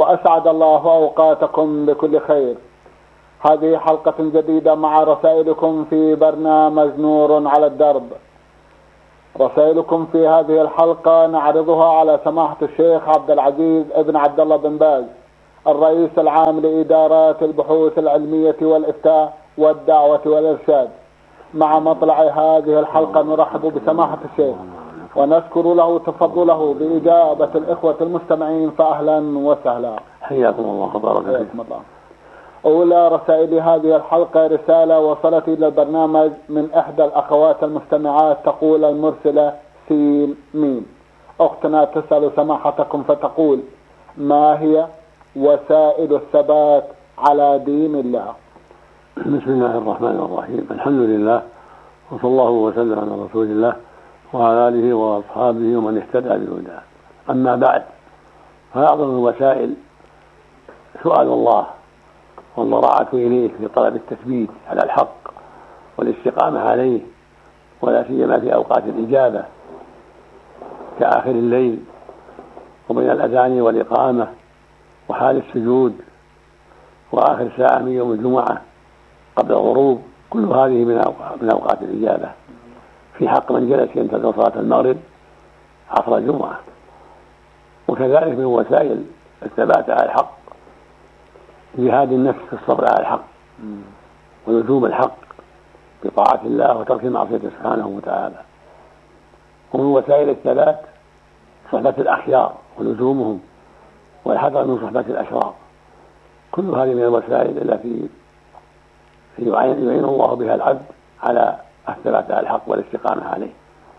وأسعد الله أوقاتكم بكل خير. هذه حلقة جديدة مع رسائلكم في برنامج نور على الدرب. رسائلكم في هذه الحلقة نعرضها على سماحة الشيخ عبد العزيز ابن عبد الله بن باز، الرئيس العام لإدارات البحوث العلمية والإفتاء والدعوة والإرشاد. مع مطلع هذه الحلقة نرحب بسماحة الشيخ ونشكر له تفضله بإجابة الإخوة المستمعين، فأهلا وسهلا. حياكم الله وبارك فيكم. أولى رسائل هذه الحلقة رسالة وصلت إلى البرنامج من إحدى الأخوات المستمعات، تقول المرسلة سين مين. أختنا تسأل سماحتكم فتقول: ما هي وسائل الثبات على دين الله؟ بسم الله الرحمن الرحيم. الحمد لله وصلى الله وسلم على رسول الله وعلى آله وأصحابه ومن اهتدى بهداه. أما بعد، فأعظم الوسائل سؤال الله والضراعة إليه في طلب التثبيت على الحق والاستقامة عليه، ولا سيما في أوقات الإجابة كآخر الليل وبين الأذان والإقامة وحال السجود وآخر ساعة من يوم الجمعة قبل الغروب. كل هذه من أوقات الإجابة في حق من جلس ينتظر صلاة المغرب عصر الجمعة. وكذلك من وسائل الثبات على الحق جهاد النفس في الصبر على الحق ولزوم الحق بطاعة الله وترك معصيته سبحانه وتعالى. ومن وسائل الثبات صحبة الأخيار ولزومهم والحذر من صحبة الأشرار. كل هذه من الوسائل التي يعين الله بها العبد على الثبات على الحق والاستقامة عليه.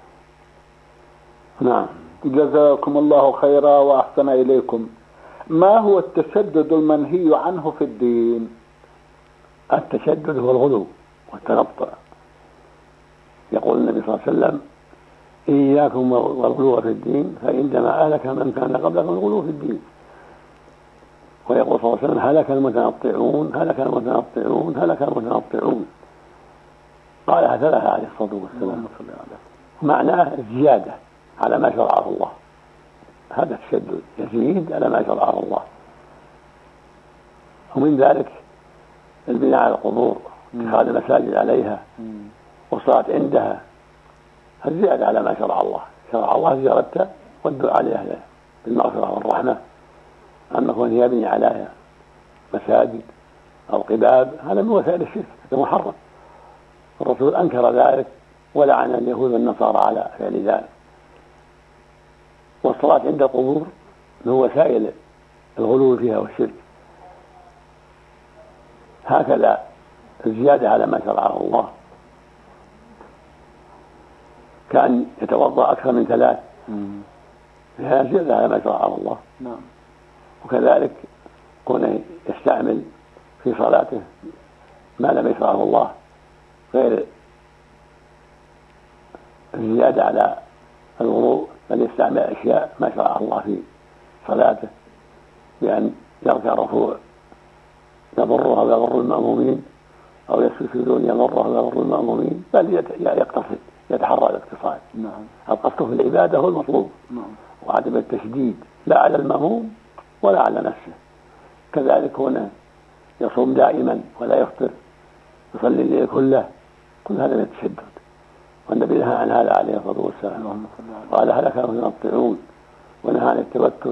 نعم. جزاكم الله خيرا وأحسن إليكم. ما هو التشدد المنهي عنه في الدين؟ التشدد هو الغلو والتنطع. يقول النبي صلى الله عليه وسلم: إياكم والغلو في الدين فإنما أهلك من كان قبلكم الغلو في الدين. ويقول صلى الله عليه وسلم: هلك المتنطعون هلك المتنطعون هلك المتنطعون. قالها ثلاثة عليه الصلاة والسلام. معناه الزيادة على ما شرعه الله. هذا التشدد، يزيد على ما شرعه الله. ومن ذلك البناء على القبور، اتخاذ المساجد عليها والصلاة عندها، الزيادة على ما شرع الله. شرع الله زيارتها والدعاء عليها بالمغفرة والرحمة. أما كون يبني عليها مساجد أو قباب، هذا من وسائل الشرك، هذا محرم. الرسول أنكر ذلك ولعن اليهود والنصارى على فعل ذلك. والصلاة عند القبور من وسائل الغلو فيها والشرك. هكذا الزيادة على ما شرعه الله، كأن يتوضأ أكثر من 3، هذا زيادة على ما شرعه الله. وكذلك كونه يستعمل في صلاته ما لم يشرعه الله، غير الزيادة على الوضوء، بل يستعمل أشياء ما شرع الله في صلاته، بأن يركع ركوع يضرها ويضر المأمومين، أو يسجد سجود يضرها ويضر المأمومين، بل يقتصد، يتحرى الاقتصاد. القصد في العبادة هو المطلوب، وعدم التشديد لا على المأموم ولا على نفسه. كذلك هنا يصوم دائما ولا يفطر، يصلي الليل كله، كل هذا من التشدد. والنبي نهى عن هذا عليه الصلاة والسلام، قال: هلك المتنطعون، ونهى عن التوتل.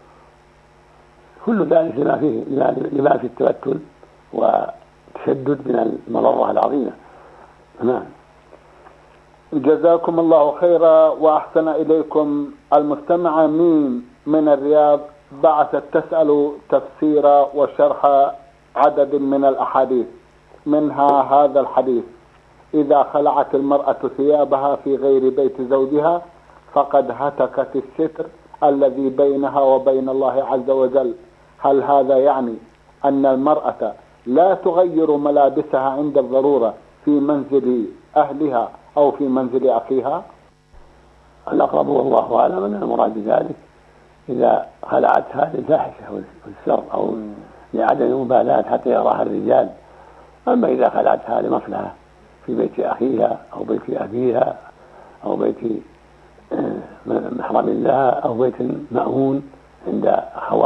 كل ذلك لما في التوتل والتشدد من المضرة العظيمة. نعم. جزاكم الله خيرا وأحسن إليكم. المستمعة مين من الرياض بعثت تسأل تفسير وشرح عدد من الأحاديث، منها هذا الحديث: إذا خلعت المرأة ثيابها في غير بيت زوجها فقد هتكت الستر الذي بينها وبين الله عز وجل. هل هذا يعني أن المرأة لا تغير ملابسها عند الضرورة في منزل أهلها أو في منزل أخيها؟ الأقرب والله أعلم أن المراد بذلك إذا خلعتها للفاحشة والشر أو لعدم المبالاة حتى يراها الرجال. أما إذا خلعتها لمصلحة في بيت أخيها أو بيت أبيها أو بيت محرم لها أو بيت مأمون عند أخواتها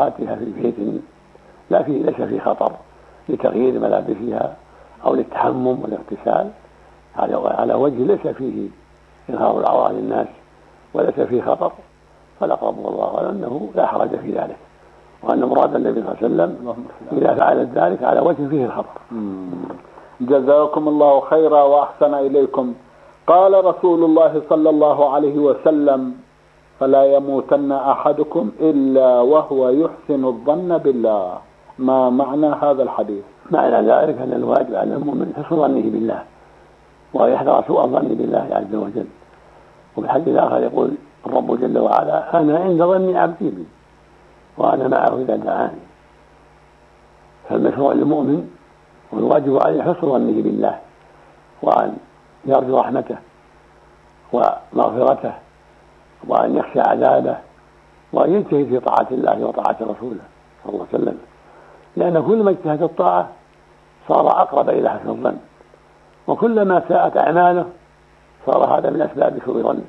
أخواتها في بيت ليس فيه خطر لتغيير ملابسها أو للتحمم والاغتسال على وجه ليس فيه إظهار العورة للناس وليس فيه خطر، فالأقرب والله أعلم أنه لا حرج في ذلك، وأن مراد النبي صلى الله عليه وسلم إذا فعلت ذلك على وجه فيه الخطر. جزاكم الله خيرا وأحسن إليكم. قال رسول الله صلى الله عليه وسلم: فلا يموتن أحدكم إلا وهو يحسن الظن بالله. ما معنى هذا الحديث؟ معنى ذلك أن الواجب على المؤمن حسن ظنه بالله ويحذر سوء الظن بالله عز وجل. وفي الحديث الآخر يقول الرب جل وعلا: أنا عند ظن عبدي بي وأنا معه إذا دعاني. فالمشروع للمؤمن والواجب عليه حسن ظنه بالله وأن يرجو رحمته ومغفرته وأن يخشى عذابه وأن يجتهد في طاعة الله وطاعة رسوله صلى الله عليه وسلم، لأن كل ما اجتهد الطاعة صار أقرب إلى حسن الظن، وكلما ساءت أعماله صار هذا من أسباب سوء ظنه.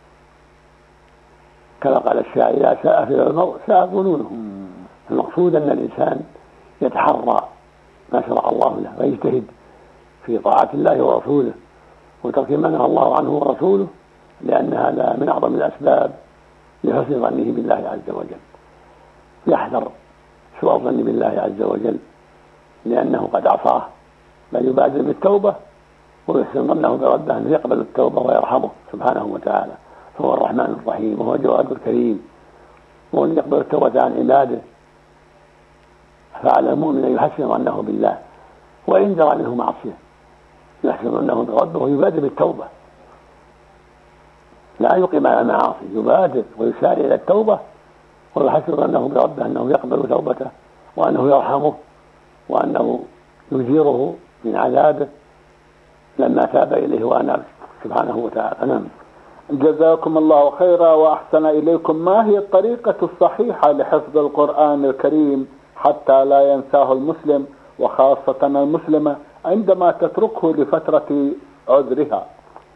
كما قال الشاعر: إذا ساء في المرء ساءت ظنونه. المقصود أن الإنسان يتحرى ما شرع الله له ويجتهد في طاعة الله ورسوله وترك ما نهى الله عنه ورسوله، لأن هذا من أعظم الأسباب لحسن ظنه بالله عز وجل. يحذر سوء الظن بالله عز وجل لأنه قد عصاه، بل يبادر بالتوبة ويحسن ظنه بربه أنه يقبل التوبة ويرحمه سبحانه وتعالى، فهو الرحمن الرحيم وهو الجواد الكريم، وهو الذي يقبل التوبة عن عباده. فعلى المؤمن أن يحسن ظنه بالله وإن جرى منه معصية يحسن ظنه بربه ويبادر بالتوبة، لا يقيم على المعاصي، يبادر ويسارع إلى التوبة ويحسن ظنه بربه أنه يقبل توبته وأنه يرحمه وأنه يجيره من عذابه لما تاب إليه وأناب سبحانه وتعالى. نعم. جزاكم الله خيرا وأحسن إليكم. ما هي الطريقة الصحيحة لحفظ القرآن الكريم حتى لا ينساه المسلم وخاصة المسلمة عندما تتركه لفترة عذرها؟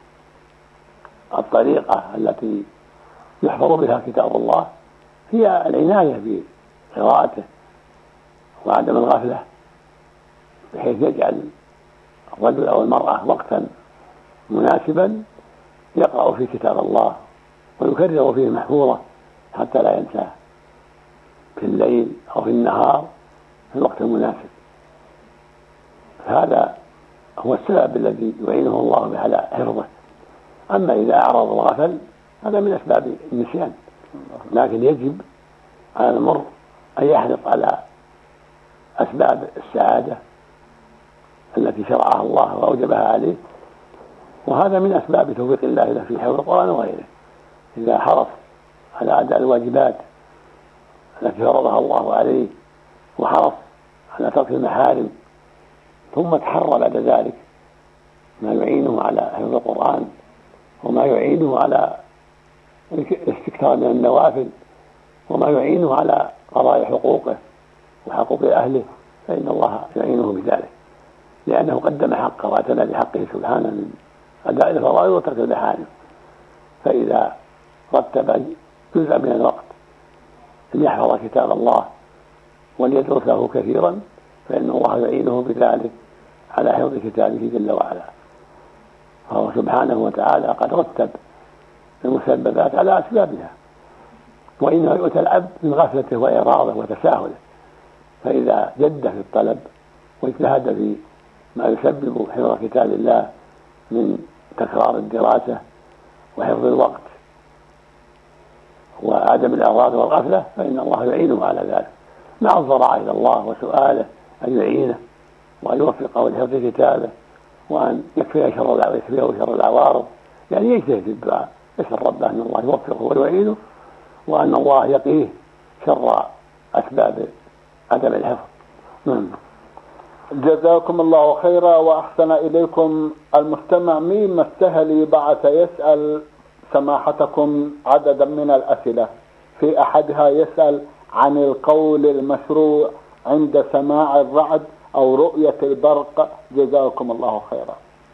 الطريقة التي يحفظ بها كتاب الله هي العناية بقراءته وعدم الغفلة، بحيث يجعل الرجل أو المرأة وقتا مناسبا يقرأ في كتاب الله ويكرر فيه محفوظة حتى لا ينساه في الليل أو في النهار في الوقت المناسب. هذا هو السبب الذي يعينه الله على حفظه. أما إذا أعرض الغفل هذا من أسباب النسيان، لكن يجب على المرء أن يحرص على أسباب السعادة التي شرعها الله وأوجبها عليه، وهذا من أسباب توفيق الله له في حفظ القرآن وغيره. إذا حرص على أداء الواجبات التي فرضها الله عليه وحرص على ترك المحارم ثم تحرى بعد ذلك ما يعينه على حفظ القرآن وما يعينه على الاستكثار من النوافل وما يعينه على قضاء حقوقه وحقوق أهله، فإن الله يعينه بذلك، لأنه قدم حقه واعتنى بحقه سبحانه من أداء الفرائض وترك المحارم. فإذا رتب جزء من الوقت أن يحفظ كتاب الله وليدرسه كثيرا فإن الله يعينه بذلك على حفظ كتابه جل وعلا. فهو سبحانه وتعالى قد رتب المسببات على أسبابها، وإنما يؤتى العبد من غفلته وإعراضه وتساهله، فإذا جد في الطلب واجتهد في ما يسبب حفظ كتاب الله من تكرار الدراسة وحفظ الوقت وعدم الإعراض والغفلة فإن الله يعينه على ذلك، مع الضراعة إلى الله وسؤاله أن يعينه وأن يوفقه لحفظ كتابه وأن يكفيه شر العوارض، يعني يجتهد في الدعاء يسأل ربه أن الله يوفقه ويعينه وأن الله يقيه شر أسباب عدم الحفظ. جزاكم الله خيرا وأحسن إليكم. المستمع ميم السهلي بعث يسأل سماحتكم عددا من الأسئلة، في أحدها يسأل عن القول المشروع عند سماع الرعد أو رؤية البرق، جزاكم الله خيرا.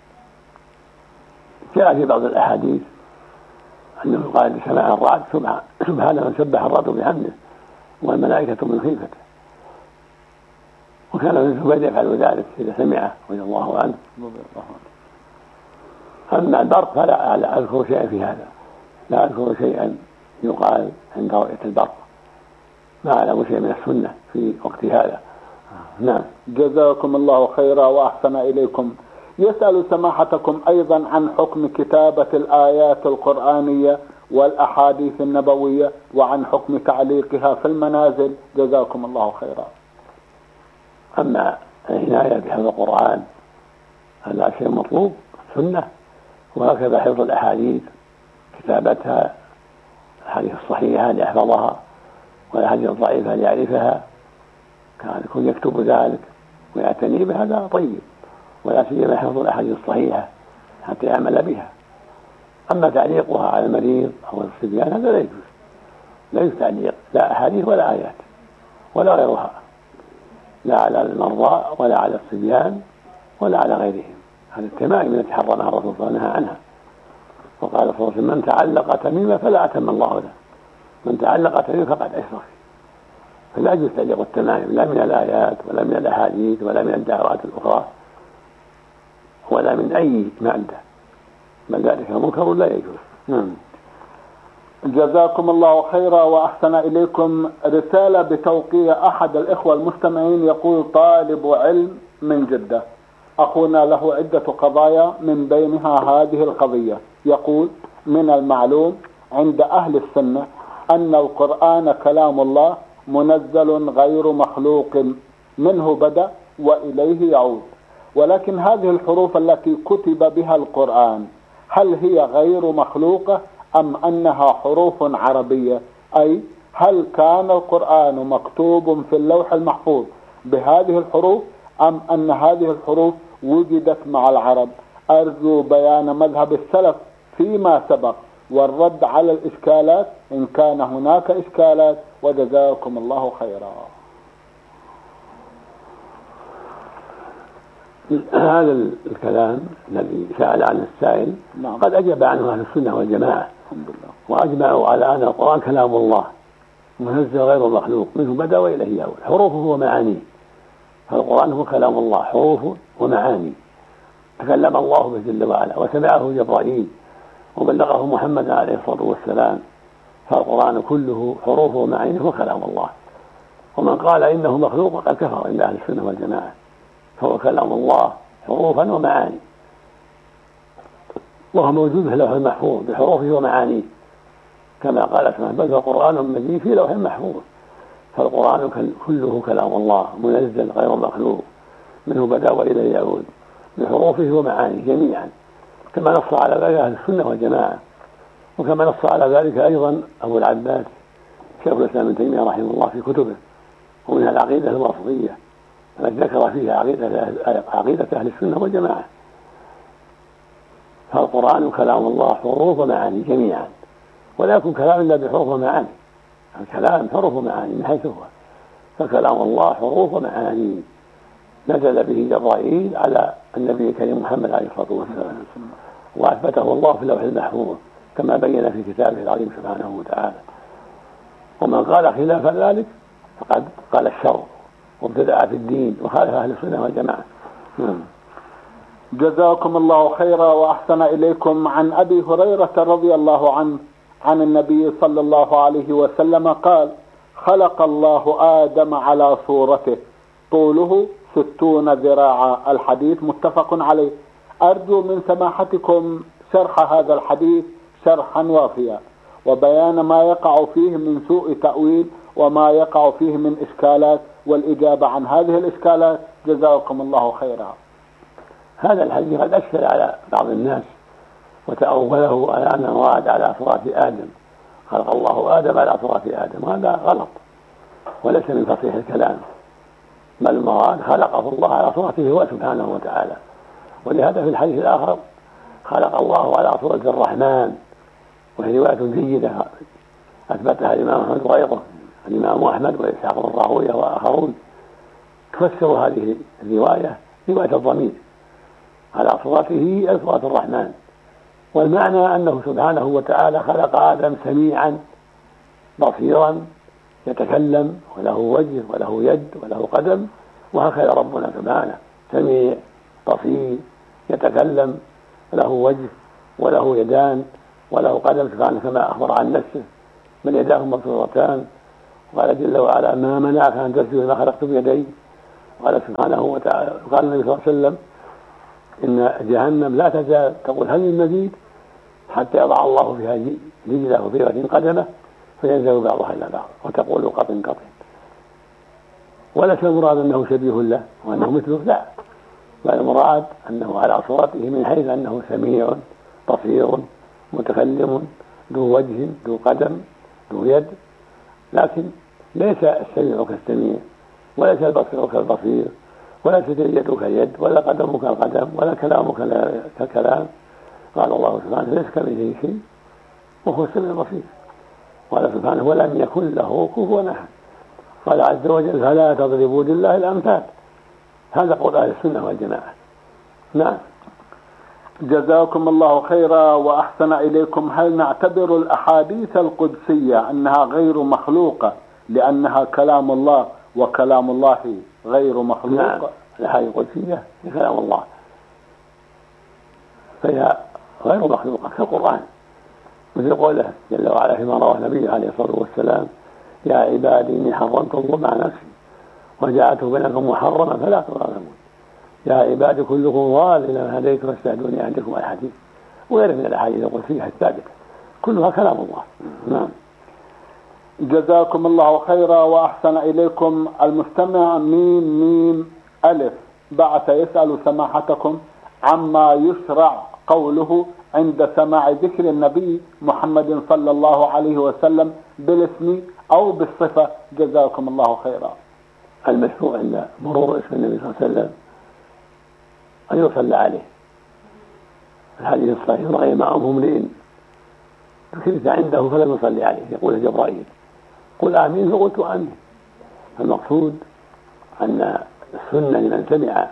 جاء في بعض الأحاديث أنه قال لسماع الرعد: سبحان من سبح الرعد بحمده والملائكة الملائكة من خيفته، وكان ابن الزبير يفعل ذلك إذا سمعه رضي الله عنه. أما البرق فلا أذكر شيئا في هذا، لا أذكر شيئا يقال عند رؤية البرق، ما أعلم شيء من السنة في وقت هذا. نعم. جزاكم الله خيرا وأحسن إليكم. يسأل سماحتكم أيضا عن حكم كتابة الآيات القرآنية والأحاديث النبوية وعن حكم تعليقها في المنازل، جزاكم الله خيرا. أما العناية بحفظ القرآن هذا شيء مطلوب سنة، وهكذا حفظ الأحاديث كتابتها، الأحاديث الصحيحة ليحفظها والأحاديث الضعيفة ليعرفها، كان يكون يكتب ذلك ويعتني بهذا طيب، ولا سيما حفظ الأحاديث الصحيحة حتى يعمل بها. أما تعليقها على المريض أو الصبيان هذا لا يجوز، لا يجوز تعليق لا أحاديث ولا آيات ولا غيرها، لا على المرضى ولا على الصبيان ولا على غيرهم. هذه التمائم التي حرمها الرسول صلى الله عليه وسلم عنها، وقال صلى الله عليه وسلم: من تعلق تميما فلا أتم الله له، من تعلق تميما فقد أشرك. فلا يجوز تعليق التمائم لا من الآيات ولا من الأحاديث ولا من الدعوات الأخرى ولا من أي مادة، بل ذلك منكر لا يجوز. جزاكم الله خيرا وأحسن إليكم. رسالة بتوقيع أحد الإخوة المستمعين يقول: طالب علم من جدة، أخونا له عدة قضايا من بينها هذه القضية. يقول: من المعلوم عند أهل السنة أن القرآن كلام الله منزل غير مخلوق، منه بدأ وإليه يعود، ولكن هذه الحروف التي كتب بها القرآن هل هي غير مخلوقة أم أنها حروف عربية؟ أي هل كان القرآن مكتوب في اللوح المحفوظ بهذه الحروف أم أن هذه الحروف وجدت مع العرب؟ أرجو بيان مذهب السلف فيما سبق والرد على الإشكالات إن كان هناك إشكالات، وجزاكم الله خيرا. هذا الكلام الذي سأل عنه السائل قد أجاب عنه أهل السنة والجماعة، وأجمعوا على أن القرآن كلام الله منزل غير مخلوق، منه بدأ وإليه يعود، حروفه ومعانيه. فالقرآن هو كلام الله حروفه ومعاني، تكلم الله به جل وعلا وسمعه جبرائيل وبلغه محمد عليه الصلاة والسلام. فالقرآن كله حروفه ومعانيه هو كلام الله، ومن قال إنه مخلوق فقد كفر عند أهل السنة والجماعة. فهو كلام الله حروفا ومعاني، وهو موجود في اللوح المحفوظ بحروفه ومعانيه، كما قال سبحانه: بل هو قرآن مجيد في لوح محفوظ. فالقرآن كله كلام الله منزل غير مخلوق، منه بدأ وإليه يعود، بحروفه ومعانيه جميعا، كما نص على ذلك أهل السنة والجماعة، وكما نص على ذلك أيضا أبو العباس شيخ الإسلام ابن تيمية رحمه الله في كتبه، ومنها العقيدة الواسطية التي ذكر فيها عقيدة أهل السنة والجماعة. فالقرآن كلام الله حروف ومعاني جميعا، ولا يكون كلام إلا بحروف ومعاني، الكلام حروف ومعاني من حيث هو، فكلام الله حروف ومعاني نزل به جبرائيل على النبي الكريم محمد عليه الصلاة والسلام، وأثبته الله في اللوح المحفوظ كما بين في كتابه العظيم سبحانه وتعالى. ومن قال خلاف ذلك فقد قال الشر وابتدع في الدين وخالف أهل السنة والجماعة. جزاكم الله خيرا وأحسن إليكم. عن أبي هريرة رضي الله عنه عن النبي صلى الله عليه وسلم قال: خلق الله آدم على صورته، طوله 60 ذراعا. الحديث متفق عليه. أرجو من سماحتكم شرح هذا الحديث شرحا وافيا، وبيان ما يقع فيه من سوء تأويل وما يقع فيه من إشكالات، والإجابة عن هذه الإشكالات، جزاكم الله خيرا. هذا الحديث قد أشكل على بعض الناس وتأوله على أن المراد على صورة آدم، خلق الله آدم على صورة آدم، هذا غلط وليس من فصيح الكلام، بل المراد خلقه الله على صورته هو سبحانه وتعالى. ولهذا في الحديث الآخر: خلق الله على صورة الرحمن، وهي رواية جيدة أثبتها الإمام أحمد وغيره، الإمام أحمد وإسحاق بن راهويه وآخرون، تفسر هذه الرواية رواية الضمير على صورته أي صورة الرحمن، والمعنى أنه سبحانه وتعالى خلق آدم سميعا بصيرا يتكلم وله وجه وله يد وله قدم، وهكذا ربنا سبحانه سميع بصير يتكلم له وجه وله يدان وله قدم سبحانه كما أخبر عن نفسه من يداه مبسوطتان. وقال جل وعلا ما منعك أن تسجد لما خلقت بيدي. وقال سبحانه وتعالى وقال النبي صلى الله عليه وسلم إن جهنم لا تزال تقول هل من مزيد حتى يضع الله فيها رجله في غد قدمه فينزل بعضها إلى بعض وتقول قطن قطن. وليس المراد أنه شبيه له وأنه مثله، لا، بل المراد أنه على صورته من حيث أنه سميع بصير متكلم ذو وجه ذو قدم ذو يد، لكن ليس السميع كالسميع وليس البصير كالبصير وليس اليد كاليد ولا قدم كالقدم ولا كلام كالكلام. قال الله سبحانه ليس كمثله شيء وهو السميع البصير. قال سبحانه ولم يكن له كفوا أحد. قال عز وجل فلا تضربوا لله الأمثال. هذا قول أهل السنة والجماعة. نعم. جزاكم الله خيرا وأحسن إليكم. هل نعتبر الأحاديث القدسية أنها غير مخلوقة لأنها كلام الله وكلام الله غير مخلوق؟ نعم، الأحاديث القدسية هي كلام الله فهي غير مخلوقة كالقرآن، مثل قوله جل وعلا فيما رواه النبي عليه الصلاة والسلام يا عبادي إني حرمت الظلم على نفسي وجعلته بينكم محرما فلا تظالمون يا عبادي كلكم ضال إلا هديت واستهدوني عندكم الحديث، وغيره من الأحاديث القدسية الثابتة كلها كلام الله. نعم. جزاكم الله خيرا وأحسن إليكم. المستمع ميم ألف بعث يسأل سماحتكم عما يشرع قوله عند سماع ذكر النبي محمد صلى الله عليه وسلم بالاسم أو بالصفة. جزاكم الله خيرا. المشروع عند مرور اسم النبي صلى الله عليه وسلم أن يصلى عليه. الحديث الصحيح رأي معهم امرئ ذكرت عنده فلم يصلي عليه يقول جبرائيل قل آمين فقلت آمين. المقصود أن السنة لمن سمع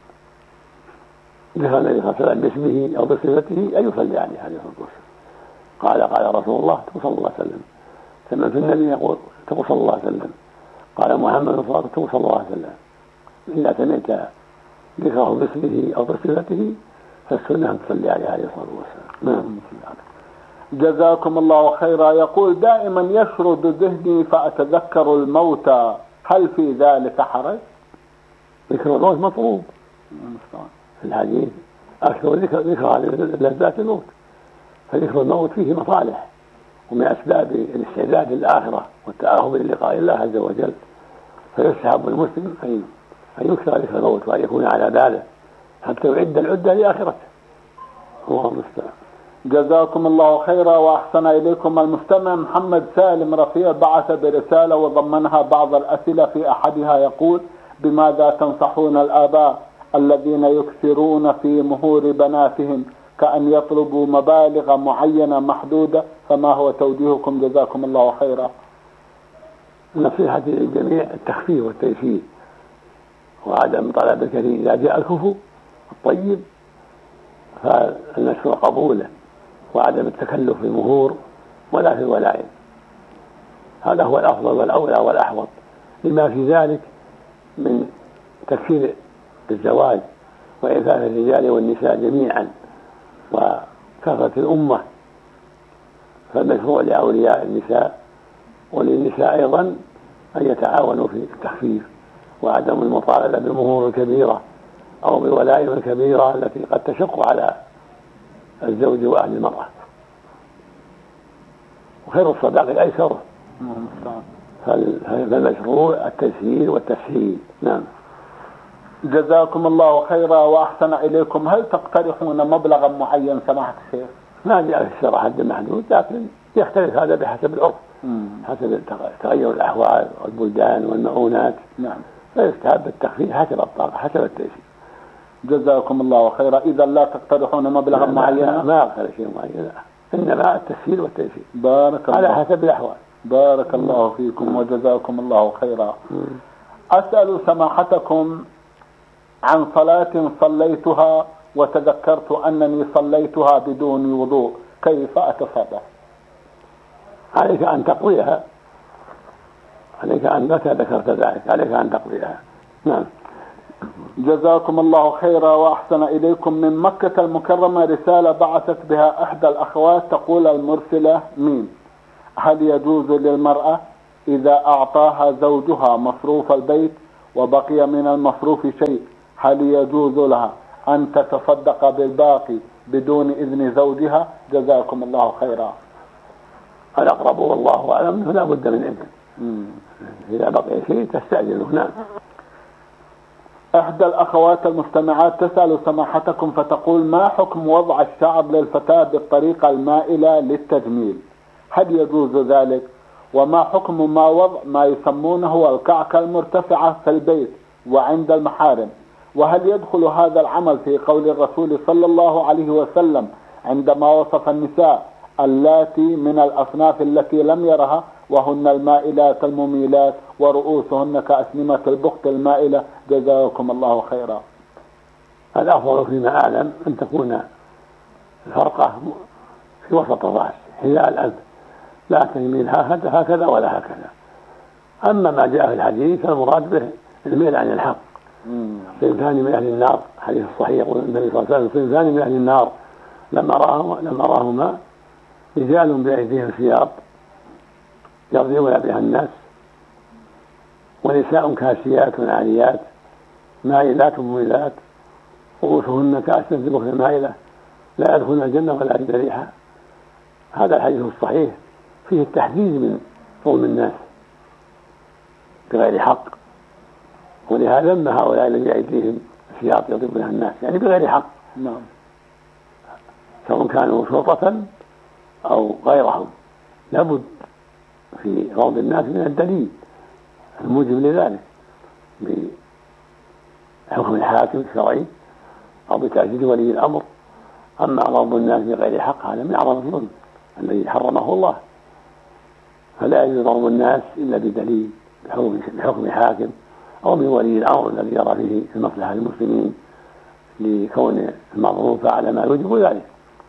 ذكر النبي صلى الله عليه وسلم باسمه أو بصفته أن يصلي عليه عليه الصلاة والسلام. قال رسول الله صلى الله عليه وسلم سمعت النبي يقول صلى الله عليه وسلم قال محمد صلى الله عليه وسلم. إذا سمعت ذكره باسمه أو بصفته فالسنة أن تصلي عليه عليه الصلاة والسلام. جزاكم الله خيرا. يقول دائما يشرد ذهني فأتذكر الموتى، هل في ذلك حرج؟ ذكر الموت مطلوب في الحديث أكثر ذكر لذات الموت، فذكر الموت فيه مصالح ومن أسباب الاستعداد للآخرة والتأهب للقاء الله عز وجل، فيسحب المسلم أن يكثر ذكر الموت وأن يكون على باله حتى يعد العدة لآخرته. الله المستعان. جزاكم الله خيرا وأحسن إليكم. المستمع محمد سالم رفيع بعث برسالة وضمنها بعض الأسئلة. في أحدها يقول بماذا تنصحون الآباء الذين يكثرون في مهور بناتهم كأن يطلبوا مبالغ معينة محدودة، فما هو توجيهكم؟ جزاكم الله خيرا. النصيحة للجميع التخفيف والتيسير وعدم طلب الكثير. إذا جاء الكفو الطيب فالمشروع قبوله وعدم التكلف في المهور ولا في الولائم، هذا هو الأفضل والأولى والأحوط لما في ذلك من تكثير الزواج وإعفاف الرجال والنساء جميعا وكثرة الأمة. فالمشروع لأولياء النساء وللنساء أيضا أن يتعاونوا في التخفيف وعدم المطالبة بالمهور الكبيرة أو بالولائم الكبيرة التي قد تشق على الزوج وأهل المرأة. وخير الصداق أيسره، فالمشروع التسهيل والتسهيل. نعم. جزاكم الله خيرا وأحسن إليكم. هل تقترحون مبلغا معين سماحة الشيخ؟ ما جاء في الشرع حد محدود، لكن يختلف هذا بحسب العرف حسب تغير الأحوال والبلدان والمعونات. نعم. فيستحب التخفيف حسب الطاقة حسب التيسير. جزاكم الله خيرا. إذا لا تقترحون مبلغا معينا؟ ما أقترح شيء معين، إنما التسهيل والتيسير بارك الله على حسب الأحوال. بارك الله فيكم وجزاكم الله خيرا. أسأل سماحتكم عن صلاة صليتها وتذكرت أنني صليتها بدون وضوء، كيف أتصرف؟ عليك أن تقضيها عليك أن متى ذكرت ذلك عليك أن تقضيها. نعم. جزاكم الله خيرا وأحسن إليكم. من مكة المكرمة رسالة بعثت بها إحدى الأخوات تقول المرسلة مين: هل يجوز للمرأة إذا أعطاها زوجها مصروف البيت وبقي من المصروف شيء، هل يجوز لها أن تتصدق بالباقي بدون إذن زوجها؟ جزاكم الله خيرا. الأقرب والله أعلم لا بد من إذن. إذا بقي شيء تستأذنه. نعم. إحدى الأخوات المستمعات تسأل سماحتكم فتقول: ما حكم وضع الشعر للفتاة بالطريقة المائلة للتجميل؟ هل يجوز ذلك؟ وما حكم وضع ما يسمونه الكعكة المرتفعة في البيت وعند المحارم؟ وهل يدخل هذا العمل في قول الرسول صلى الله عليه وسلم عندما وصف النساء اللاتي من الأصناف التي لم يرها وهن المائلات المميلات ورؤوسهن كأسنمة البخت المائلة؟ جزاكم الله خيرا. الأفضل فيما أعلم أن تكون الفرقة في وسط الرأس حذاء الأنف، لا تميل هكذا ولا هكذا. أما ما جاء في الحديث فالمراد به الميل عن الحق. صنفان من أهل النار، حديث الصحيح يقول النبي صلى الله عليه وسلم: صنفان من أهل النار لما راهما رجال بأيديهم ثياب يضربون بها الناس، ونساء كاسيات عاريات مائلات مميلات رؤوسهن كأسنمة البخت المائلة لا يدخلن الجنة ولا يجد ريحها. هذا الحديث الصحيح فيه التحذير من ظلم الناس بغير حق، ولهذا ذم هؤلاء الذين بأيديهم ثياب يضرب بها الناس يعني بغير حق. نعم. سواء كانوا شرطة أو غيرهم، لابد في غض الناس من الدليل الموجب لذلك بحكم الحاكم الشرعي أو بتأكيد ولي الأمر. أما غض الناس بغير حق هذا من أعظم الظلم الذي حرمه الله، فلا يجوز ضرب الناس إلا بدليل بحكم حاكم أو من ولي الأمر الذي يرى فيه المصلحة للمسلمين لكون المظلوم فعل ما يوجب ذلك.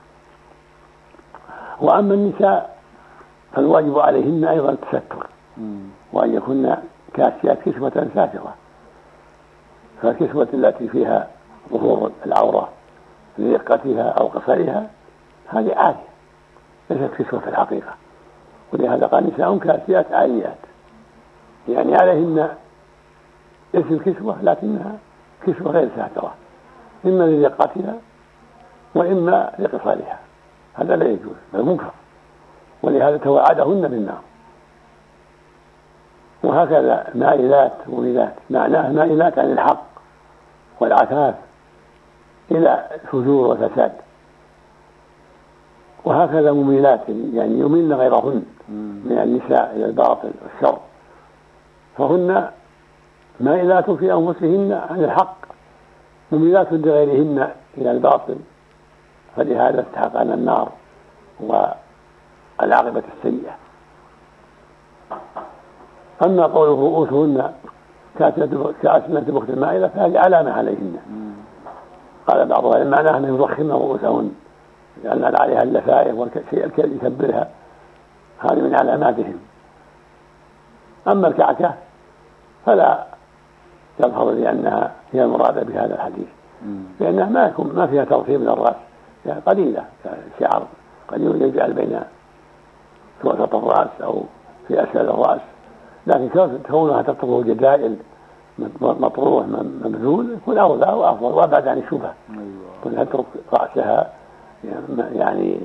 وأما النساء فالواجب عليهن أيضا التستر، وأن يكن كاسيات كسوة ساترة، فالكسوة التي فيها ظهور العورة لرقتها أو قصرها هذه عارية ليست كسوة الحقيقة، ولهذا قال: نساء كاسيات عاريات، يعني عليهن اسم الكسوة لكنها كسوة غير ساترة، إما لرقتها وإما لقصرها، هذا لا يجوز بل منكر، ولهذا توعدهن بالنار. وهكذا مائلات مميلات معناه مائلات عن الحق والعفاف إلى فجور وفساد، وهكذا مميلات يعني يميلن غيرهن من النساء إلى الباطل والشر، فهن مائلات في أنفسهن عن الحق مميلات لغيرهن إلى الباطل، فلهذا استحقن النار والعاقبة السيئة. أما قوله رؤوسهن كأسنمة البخت المائلة فهذه علامة عليهن. قال بعض العلماء معناه أن يضخمن رؤوسهن لأن عليها اللفائف والشيء الذي يكبرها، هذه من علاماتهم. أما الكعكة فلا يظهر لأنها هي المرادة بهذا الحديث، لأنها ما فيها تضخيم من الرأس، يعني قليلة شعر قليل يجعل بين وسط الرأس أو في أسفل الرأس، لكن كونها تطرح جدائل مطروح مبذول يكون أولى وأفضل وأبعد عن الشبهة. كونها تترك رأسها يعني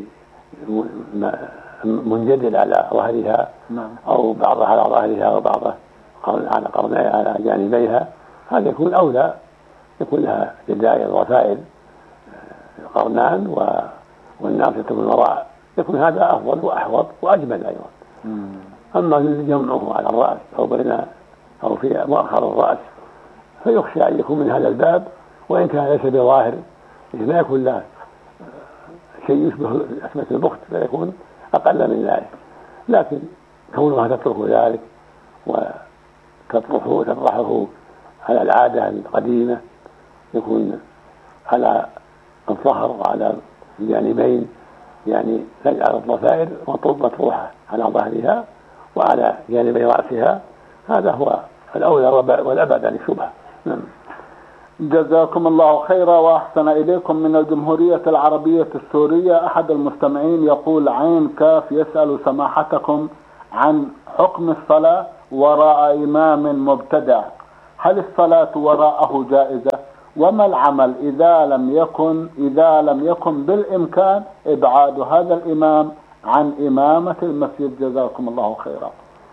منجدل على ظهرها أو بعضها على ظهرها وبعضها على قرنيها على جانبيها، هذا يكون أولى، يكون لها جدائل وفائل قرنان والناصية من وراء، يكون هذا أفضل وأحوط وأجمل أيضا. أما جمعه على الرأس أو بين أو في مؤخر الرأس فيخشى أن يكون من هذا الباب، وإن كان ليس بظاهر لا يكون له شيء يشبه أسمة البخت فيكون أقل من ذلك، لكن كونها تترك ذلك وتطرحه على العادة القديمة يكون على الظهر وعلى الجانبين، يعني تجعل الضفائر مطروحة على ظهرها وعلى جانبي رأسها، هذا هو الأولى والأبعد عن الشبهة. نعم. جزاكم الله خيرا وأحسن إليكم. من الجمهورية العربية السورية أحد المستمعين يقول عين كاف يسأل سماحتكم عن حكم الصلاة وراء إمام مبتدع، هل الصلاة وراءه جائزة؟ وما العمل إذا لم يكن بالإمكان إبعاد هذا الإمام عن إمامة المسجد؟ جزاكم الله خيرا.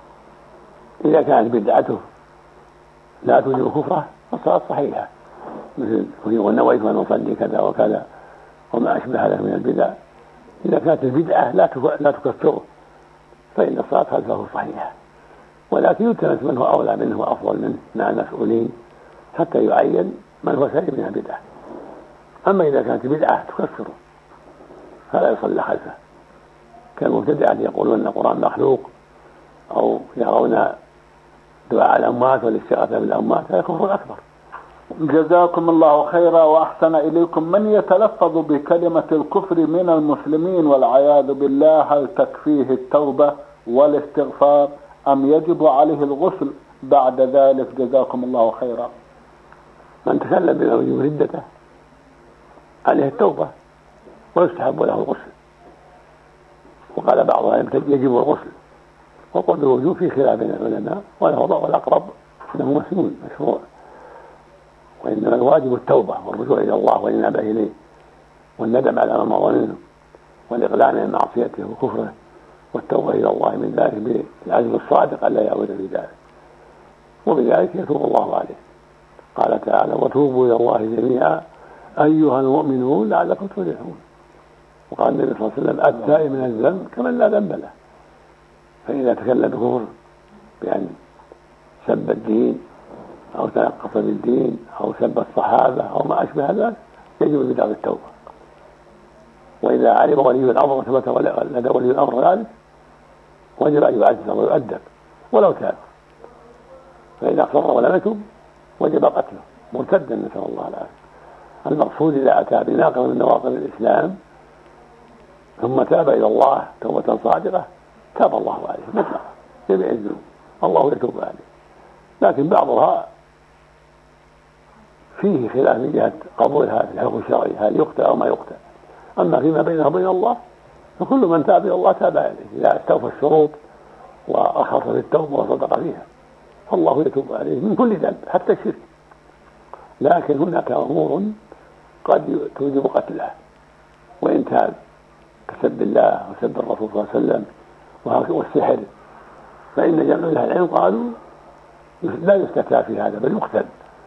إذا كانت بدعته لا توجب كفره فالصلاة صحيحة، مثل ونويت أن أصلي كذا وكذا وما أشبه هذا من البدع. إذا كانت البدعة لا تكفره فإن الصلاة خلفه صحيحة، ولكن يلتمس من هو أولى منه وأفضل منه مع المسؤولين حتى يعين من هو سليم من البدعة. أما إذا كانت بدعة تكفره فلا يصلى خلفه، كالمبتدعة يقولون أن القرآن مخلوق أو يرون دعاء الأموات والاستغاثة بالأموات، هذا كفر أكبر. جزاكم الله خيرا وأحسن إليكم. من يتلفظ بكلمة الكفر من المسلمين والعياذ بالله، هل تكفيه التوبة والاستغفار أم يجب عليه الغسل بعد ذلك؟ جزاكم الله خيرا. من تكلم بما يوجب ردته عليه التوبة ويستحب له الغسل، وقال بعضها يجب الغسل، وقل بالوجوب في خلاف بين العلماء، والأقرب أنه مسنون مشروع، وإنما الواجب التوبة والرجوع إلى الله والإنابة إليه والندم على ما مضى منه والإقلاع عن معصيته وكفره والتوبة إلى الله من ذلك بالعزم الصادق ألا يعود في ذلك، وبذلك يتوب الله عليه. قال تعالى وتوبوا إلى الله جميعا أيها المؤمنون لعلكم تفلحون. وقال النبي صلى الله عليه وسلم التائب من الذنب كمن لا ذنب له. فإذا تكلم بكفر بأن سب الدين أو تنقص بالدين أو سب الصحابة أو ما أشبه ذلك يجب بدعة التوبة. وإذا علم ولي الأمر وثبت لدى ولي الأمر ذلك وجب أن يعزز ويؤدب ولو تاب، فإذا أصر ولم يتب وجب قتله مرتدا نسأل الله العافية. المقصود إذا أتى بناقض من نواقض الإسلام ثم تاب إلى الله توبة صادقة تاب الله عليه مطلقا جميع الذنوب، الله يتوب عليه. لكن بعضها فيه خلاف من جهة قبولها في الحكم الشرعي، هل يقتل أو ما يقتل. أما فيما بينه وبين الله فكل من تاب إلى الله تاب عليه إذا استوفى الشروط وأخلص في التوبة وصدق فيها، فالله يتوب عليه من كل ذنب حتى الشرك. لكن هناك أمور قد توجب قتله وإن تاب كسب الله وسب الرسول صلى الله عليه وسلم والسحر، فإن جميع أهل العلم قالوا لا يستتاب في هذا بل يقتل،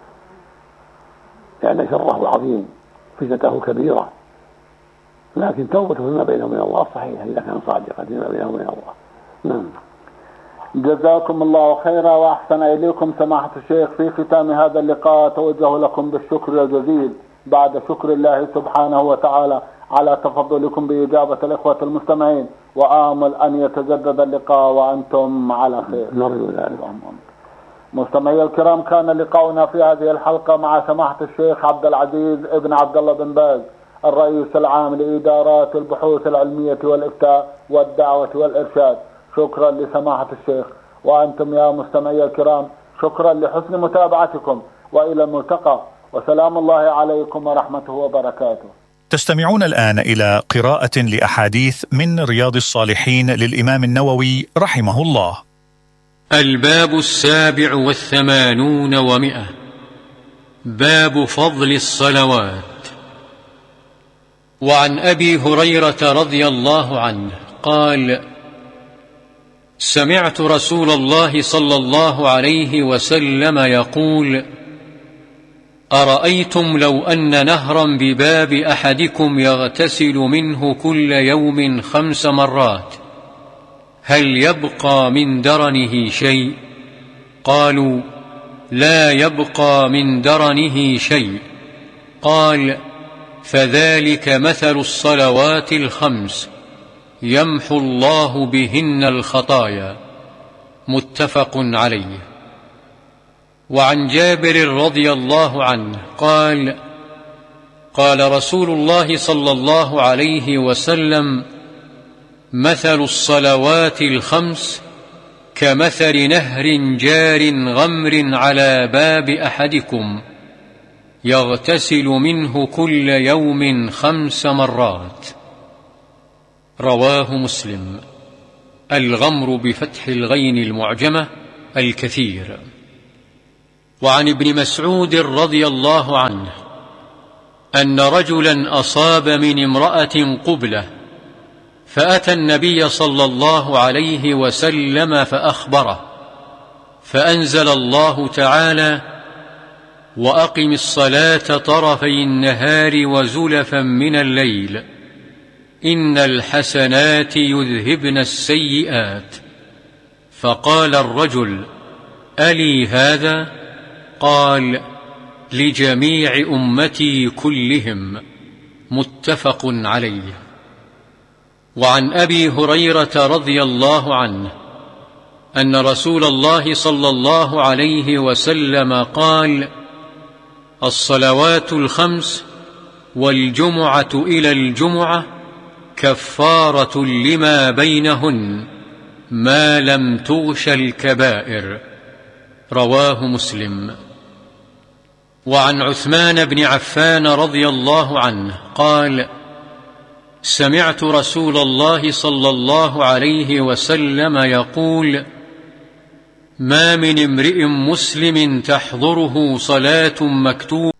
لأن شره عظيم فتنته كبيرة. لكن توبته فيما بينه وبين الله صحيحة إذا كان صادقا فيما بينه وبين الله. نعم. جزاكم الله خيرا وأحسن إليكم سماحة الشيخ. في ختام هذا اللقاء أتوجه لكم بالشكر الجزيل بعد شكر الله سبحانه وتعالى على تفضلكم بإجابة الإخوة المستمعين، وآمل أن يتجدد اللقاء وأنتم على خير. نرجو ذلك. مستمعي الكرام، كان لقاؤنا في هذه الحلقة مع سماحة الشيخ عبد العزيز ابن عبد الله بن باز الرئيس العام لإدارات البحوث العلمية والإفتاء والدعوة والإرشاد. شكرا لسماحة الشيخ، وأنتم يا مستمعي الكرام شكرا لحسن متابعتكم، وإلى الملتقى، وسلام الله عليكم ورحمته وبركاته. تستمعون الآن إلى قراءة لأحاديث من رياض الصالحين للإمام النووي رحمه الله. الباب 87 و100. باب فضل الصلوات. وعن أبي هريرة رضي الله عنه قال: سمعت رسول الله صلى الله عليه وسلم يقول: أرأيتم لو أن نهرا بباب أحدكم يغتسل منه كل يوم 5 مرات هل يبقى من درنه شيء؟ قالوا: لا يبقى من درنه شيء. قال: فذلك مثل الصلوات 5 يمحو الله بهن الخطايا. متفق عليه. وعن جابر رضي الله عنه قال: قال رسول الله صلى الله عليه وسلم: مثل الصلوات 5 كمثل نهر جار غمر على باب أحدكم يغتسل منه كل يوم 5 مرات. رواه مسلم. الغمر بفتح الغين المعجمة الكثير. وعن ابن مسعود رضي الله عنه أن رجلا أصاب من امرأة قبلة، فأتى النبي صلى الله عليه وسلم فأخبره، فأنزل الله تعالى: وأقم الصلاة طرفي النهار وزلفا من الليل إن الحسنات يذهبن السيئات. فقال الرجل: ألي هذا؟ قال: لجميع أمتي كلهم. متفق عليه. وعن أبي هريرة رضي الله عنه أن رسول الله صلى الله عليه وسلم قال: الصلوات الخمس والجمعة إلى الجمعة كفارة لما بينهن ما لم تغش الكبائر. رواه مسلم. وعن عثمان بن عفان رضي الله عنه قال: سمعت رسول الله صلى الله عليه وسلم يقول: ما من امرئ مسلم تحضره صلاة مكتوبة